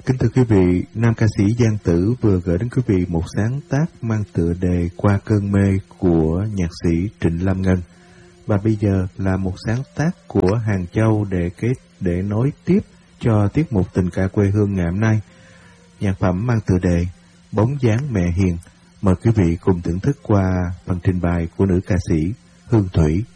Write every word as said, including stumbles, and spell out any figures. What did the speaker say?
Kính thưa quý vị, nam ca sĩ Giang Tử vừa gửi đến quý vị một sáng tác mang tựa đề Qua cơn mê của nhạc sĩ Trịnh Lam Ngân. Và bây giờ là một sáng tác của Hàng Châu để kết để nối tiếp cho tiết mục Tình Ca Quê Hương ngày hôm nay. Nhạc phẩm mang tựa đề Bóng dáng mẹ hiền. Mời quý vị cùng thưởng thức qua phần trình bày của nữ ca sĩ Hương Thủy.